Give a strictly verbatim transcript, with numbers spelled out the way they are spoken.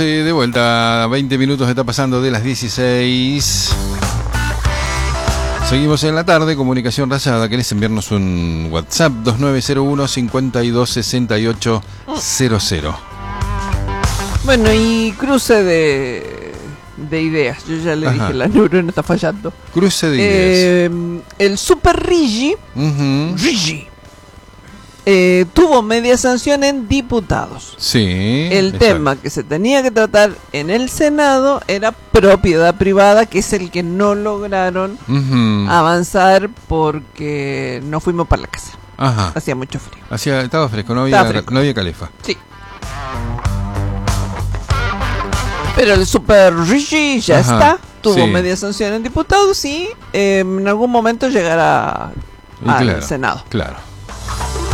De vuelta, veinte minutos está pasando de las dieciséis. Seguimos en la tarde, Comunicación Rayada. ¿Querés enviarnos un WhatsApp? dos nueve cero uno, cincuenta y dos, sesenta y ocho, cero cero. Bueno, y cruce de, de ideas. Yo ya le Ajá. dije, la neurona está fallando. Cruce de Eh, ideas. el Super Rigi, Uh-huh. Rigi eh, tuvo media sanción en diputados. Sí. El exacto. tema que se tenía que tratar en el Senado era propiedad privada, que es el que no lograron Uh-huh. avanzar porque no fuimos para la casa. Ajá. Hacía mucho frío. Hacía, estaba fresco, no había, Estaba fresco. no había calefa. Sí. Pero el Super Rigi ya Ajá, está. Tuvo sí. media sanción en diputados y eh, en algún momento llegará Y al claro, Senado. Claro.